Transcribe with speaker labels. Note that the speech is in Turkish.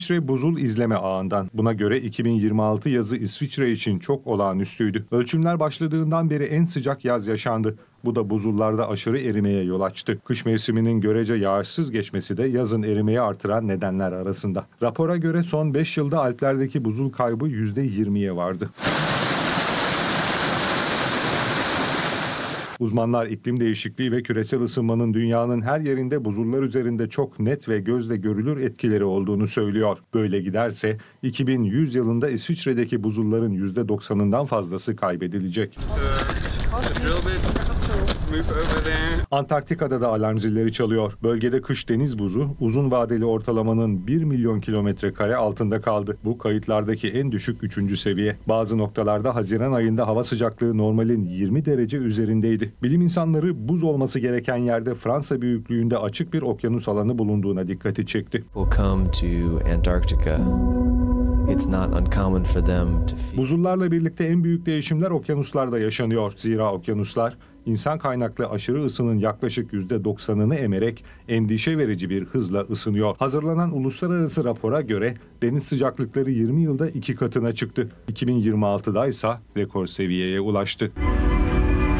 Speaker 1: İsviçre buzul izleme ağından. Buna göre 2026 yazı İsviçre için çok olağanüstüydü. Ölçümler başladığından beri en sıcak yaz yaşandı. Bu da buzullarda aşırı erimeye yol açtı. Kış mevsiminin görece yağışsız geçmesi de yazın erimeyi artıran nedenler arasında. Rapora göre son 5 yılda Alplerdeki buzul kaybı %20'ye vardı. Uzmanlar iklim değişikliği ve küresel ısınmanın dünyanın her yerinde buzullar üzerinde çok net ve gözle görülür etkileri olduğunu söylüyor. Böyle giderse 2100 yılında İsviçre'deki buzulların %90'ından fazlası kaybedilecek. Antarktika'da da alarm zilleri çalıyor. Bölgede kış deniz buzu uzun vadeli ortalamanın 1 milyon kilometre kare altında kaldı. Bu kayıtlardaki en düşük 3. seviye. Bazı noktalarda Haziran ayında hava sıcaklığı normalin 20 derece üzerindeydi. Bilim insanları buz olması gereken yerde Fransa büyüklüğünde açık bir okyanus alanı bulunduğuna dikkati çekti. Buzullarla birlikte en büyük değişimler okyanuslarda yaşanıyor. Zira okyanuslar İnsan kaynaklı aşırı ısının yaklaşık %90'ını emerek endişe verici bir hızla ısınıyor. Hazırlanan uluslararası rapora göre deniz sıcaklıkları 20 yılda 2 katına çıktı. 2026'da ise rekor seviyeye ulaştı.